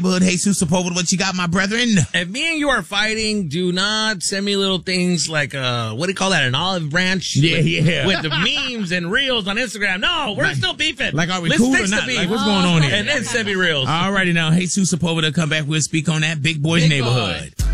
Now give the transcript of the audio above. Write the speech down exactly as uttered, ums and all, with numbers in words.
But Jesus Sepulveda, what you got, my brethren? If me and you are fighting, do not send me little things like, uh, what do you call that, an olive branch? Yeah, with, yeah. With the memes and reels on Instagram. No, we're like, still beefing. Like, are we Let's cool or fix the not? beef. Like, what's going on here? And then send me reels. Alrighty now, Jesus Sepulveda, come back. We'll speak on that Big Boys Big Neighborhood. Boy.